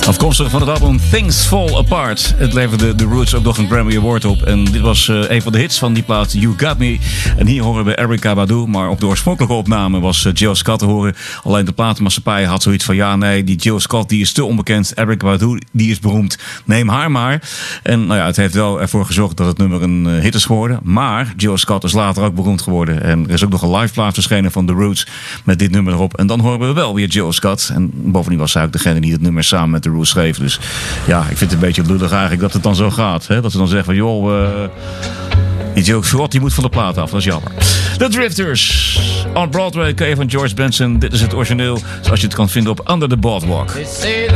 Afkomstig van het album Things Fall Apart. Het leverde The Roots ook nog een Grammy Award op. En dit was een van de hits van die plaat, You Got Me. En hier horen we Erykah Badu. Maar op de oorspronkelijke opname was Jill Scott te horen. Alleen de platenmaatschappij had zoiets van... ja, nee, die Jill Scott die is te onbekend. Erykah Badu, die is beroemd. Neem haar maar. En nou ja, het heeft wel ervoor gezorgd dat het nummer een hit is geworden. Maar Jill Scott is later ook beroemd geworden. En er is ook nog een live plaat verschenen van The Roots met dit nummer erop. En dan horen we wel weer Jill Scott. En bovendien was zij ook degene die het nummer samen met The Roots schreef. Dus ja, ik vind het een beetje lullig eigenlijk dat het dan zo gaat. Hè? Dat ze dan zeggen van joh, die Jill Scott die moet van de plaat af. Dat is jammer. The Drifters on Broadway, van George Benson. Dit is het origineel zoals je het kan vinden op Under the Boardwalk.